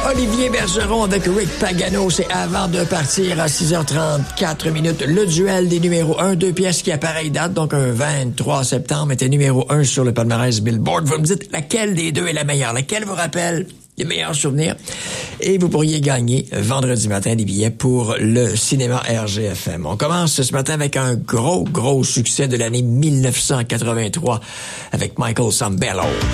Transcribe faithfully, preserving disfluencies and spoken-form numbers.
Olivier Bergeron avec Rick Pagano, c'est avant de partir à six heures trente-quatre minutes. Le duel des numéros un, deux pièces qui à pareille date, donc un vingt-trois septembre, était numéro un sur le palmarès Billboard. Vous me dites laquelle des deux est la meilleure, laquelle vous rappelle les meilleurs souvenirs. Et vous pourriez gagner vendredi matin des billets pour le cinéma R G F M. On commence ce matin avec un gros, gros succès de l'année mille neuf cent quatre-vingt-trois avec Michael Sambello.